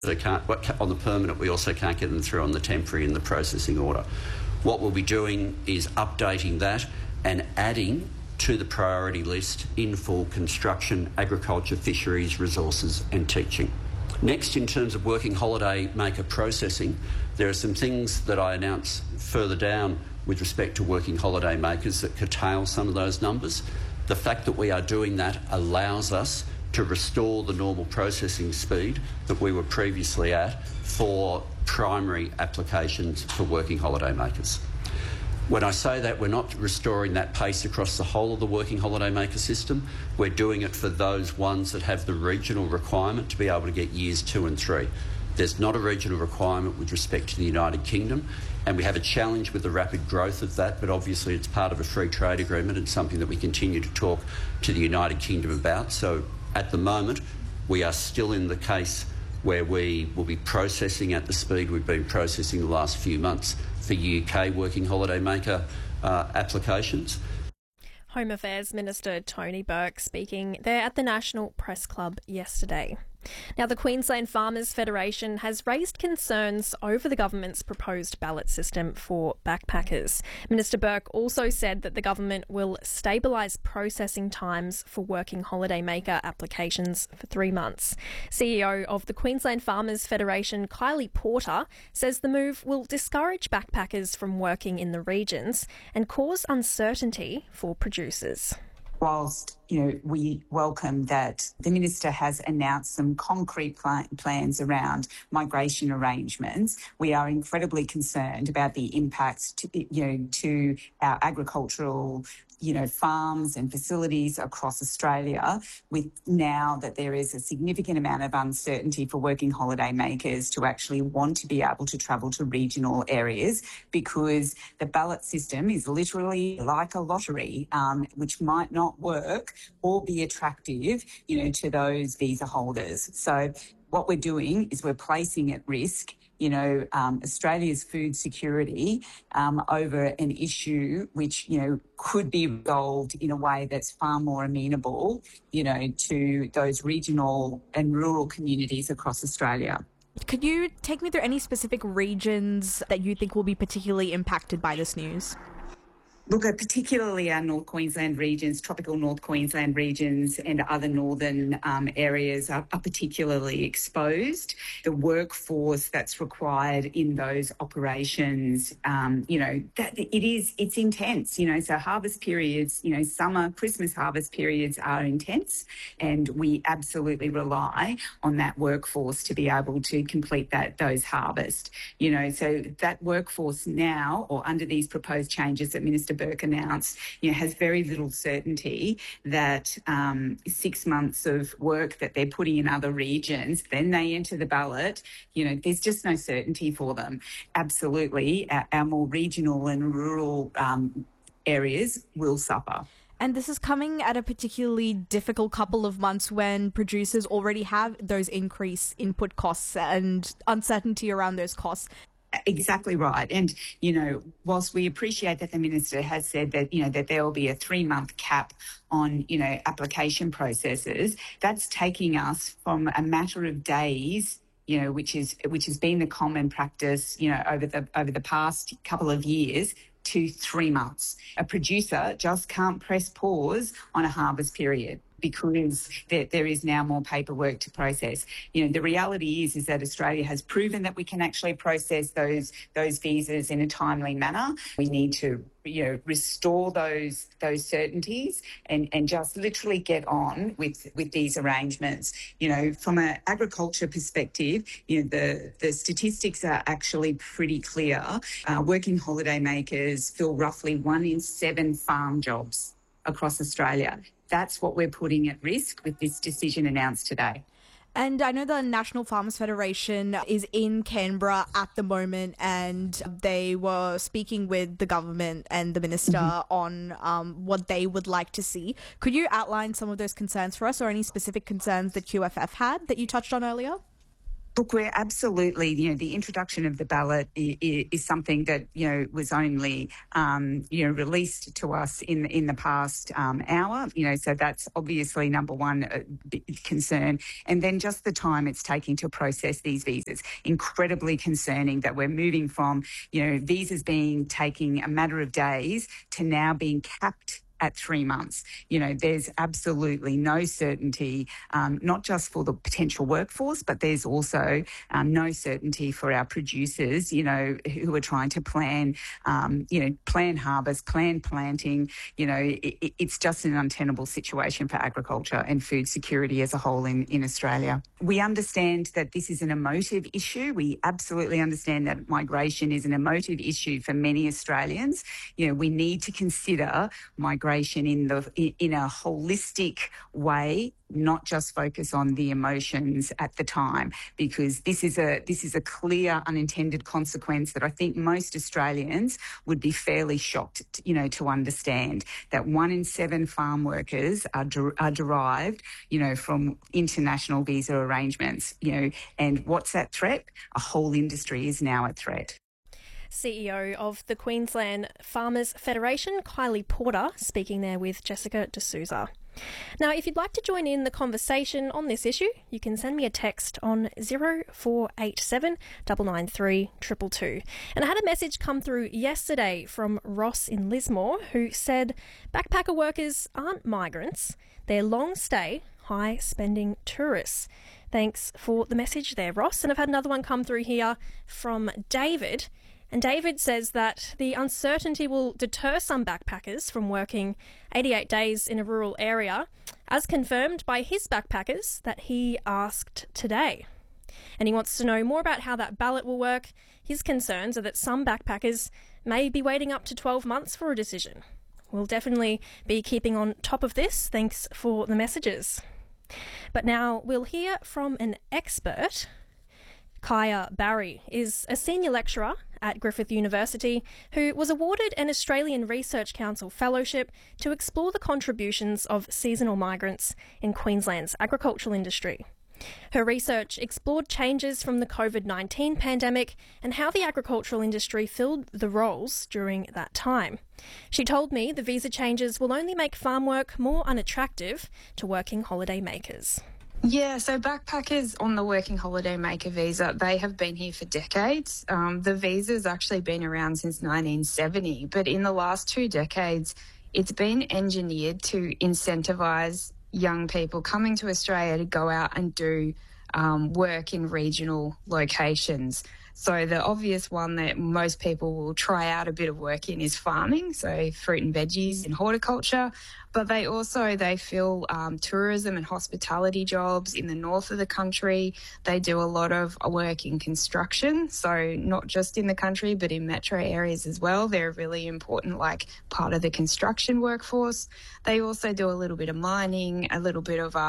They can't, on the permanent, we also can't get them through on the temporary and the processing order. What we'll be doing is updating that and adding to the priority list in full construction, agriculture, fisheries, resources and teaching. Next, in terms of working holiday maker processing, there are some things that I announce further down with respect to working holiday makers that curtail some of those numbers. The fact that we are doing that allows us to restore the normal processing speed that we were previously at for primary applications for working holiday makers. When I say that, we're not restoring that pace across the whole of the working holiday maker system. We're doing it for those ones that have the regional requirement to be able to get years 2 and 3. There's not a regional requirement with respect to the United Kingdom, and we have a challenge with the rapid growth of that, but obviously it's part of a free trade agreement and something that we continue to talk to the United Kingdom about. So at the moment, we are still in the case where we will be processing at the speed we've been processing the last few months for UK working holiday maker applications. Home Affairs Minister Tony Burke speaking there at the National Press Club yesterday. Now, the Queensland Farmers Federation has raised concerns over the government's proposed ballot system for backpackers. Minister Burke also said that the government will stabilise processing times for working holiday maker applications for 3 months. CEO of the Queensland Farmers Federation, Kylie Porter, says the move will discourage backpackers from working in the regions and cause uncertainty for producers. Whilst, we welcome that the Minister has announced some concrete plans around migration arrangements, we are incredibly concerned about the impacts to our agricultural farms and facilities across Australia, with now that there is a significant amount of uncertainty for working holiday makers to actually want to be able to travel to regional areas, because the ballot system is literally like a lottery, which might not work or be attractive, to those visa holders. So what we're doing is we're placing at risk Australia's food security over an issue which, could be resolved in a way that's far more amenable, to those regional and rural communities across Australia. Could you take me through any specific regions that you think will be particularly impacted by this news? Look, particularly our North Queensland regions, tropical North Queensland regions and other northern areas are particularly exposed. The workforce that's required in those operations, it's intense, so harvest periods, summer, Christmas harvest periods are intense, and we absolutely rely on that workforce to be able to complete those harvests. So that workforce now, or under these proposed changes that Minister Burke announced, has very little certainty that 6 months of work that they're putting in other regions, then they enter the ballot, there's just no certainty for them. Absolutely, our more regional and rural areas will suffer. And this is coming at a particularly difficult couple of months when producers already have those increased input costs and uncertainty around those costs. Exactly right. And, whilst we appreciate that the Minister has said that, that there will be a 3-month cap on, application processes, that's taking us from a matter of days, which has been the common practice, over the past couple of years, to 3 months. A producer just can't press pause on a harvest period because there is now more paperwork to process. The reality is that Australia has proven that we can actually process those visas in a timely manner. We need to restore those certainties and just literally get on with these arrangements. From an agriculture perspective, the statistics are actually pretty clear. Working holiday makers fill roughly 1 in 7 farm jobs across Australia. That's what we're putting at risk with this decision announced today. And I know the National Farmers Federation is in Canberra at the moment, and they were speaking with the government and the minister on what they would like to see. Could you outline some of those concerns for us, or any specific concerns that QFF had that you touched on earlier? Look, we're absolutely, the introduction of the ballot is something that, was only, released to us in the past hour, so that's obviously number one concern. And then just the time it's taking to process these visas, incredibly concerning that we're moving from, visas taking a matter of days to now being capped at 3 months. There's absolutely no certainty, not just for the potential workforce, but there's also no certainty for our producers, who are trying to plan harvest, plan planting. It's just an untenable situation for agriculture and food security as a whole in Australia. We understand that this is an emotive issue. We absolutely understand that migration is an emotive issue for many Australians. We need to consider migration in a holistic way, not just focus on the emotions at the time, because this is a clear unintended consequence that I think most Australians would be fairly shocked, to understand that 1 in 7 farm workers are derived, from international visa arrangements, and what's that threat? A whole industry is now at threat. CEO of the Queensland Farmers Federation, Kylie Porter, speaking there with Jessica D'Souza. Now, if you'd like to join in the conversation on this issue, you can send me a text on 0487 993 222. And I had a message come through yesterday from Ross in Lismore, who said backpacker workers aren't migrants, they're long-stay, high-spending tourists. Thanks for the message there, Ross. And I've had another one come through here from David. And David says that the uncertainty will deter some backpackers from working 88 days in a rural area, as confirmed by his backpackers that he asked today. And he wants to know more about how that ballot will work. His concerns are that some backpackers may be waiting up to 12 months for a decision. We'll definitely be keeping on top of this. Thanks for the messages. But now we'll hear from an expert. Kaya Barry is a senior lecturer at Griffith University who was awarded an Australian Research Council fellowship to explore the contributions of seasonal migrants in Queensland's agricultural industry. Her research explored changes from the COVID-19 pandemic and how the agricultural industry filled the roles during that time. She told me the visa changes will only make farm work more unattractive to working holiday makers. Yeah, so backpackers on the working holiday maker visa, they have been here for decades. The visa's actually been around since 1970, but in the last 2 decades, it's been engineered to incentivise young people coming to Australia to go out and do work in regional locations. So the obvious one that most people will try out a bit of work in is farming, so fruit and veggies and horticulture. But they fill tourism and hospitality jobs in the north of the country. They do a lot of work in construction, so not just in the country, but in metro areas as well. They're a really important part of the construction workforce. They also do a little bit of mining, a little bit of,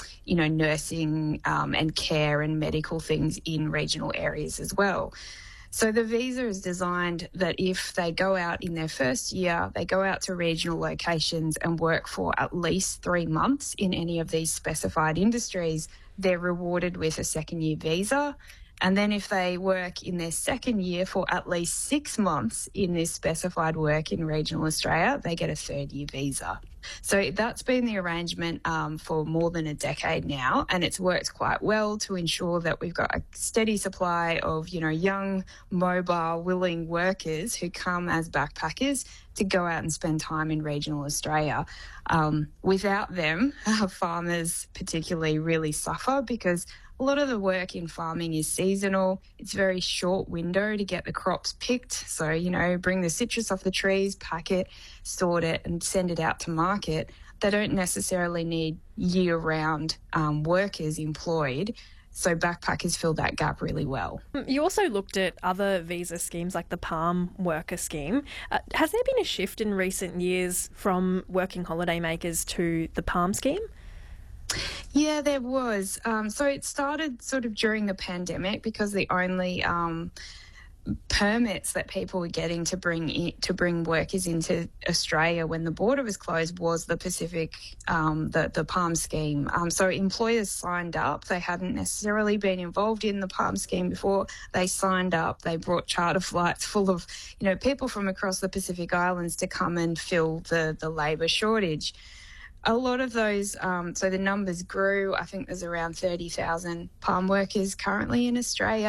nursing and care and medical things in regional areas as well. So the visa is designed that if they go out in their first year, they go out to regional locations and work for at least 3 months in any of these specified industries, they're rewarded with a second-year visa. And then if they work in their second year for at least 6 months in this specified work in regional Australia, they get a third-year visa. So that's been the arrangement for more than a decade now, and it's worked quite well to ensure that we've got a steady supply of, young, mobile, willing workers who come as backpackers to go out and spend time in regional Australia. Without them, farmers particularly really suffer because a lot of the work in farming is seasonal. It's a very short window to get the crops picked. So, bring the citrus off the trees, pack it, sort it and send it out to market. They don't necessarily need year-round workers employed. So backpackers fill that gap really well. You also looked at other visa schemes like the Palm Worker Scheme. Has there been a shift in recent years from working holiday makers to the Palm Scheme? Yeah, there was. So it started sort of during the pandemic because the only permits that people were getting to bring workers into Australia when the border was closed was the Pacific, the PALM scheme. So employers signed up. They hadn't necessarily been involved in the PALM scheme before. They signed up. They brought charter flights full of, people from across the Pacific Islands to come and fill the labour shortage. A lot of those, so the numbers grew. I think there's around 30,000 palm workers currently in Australia.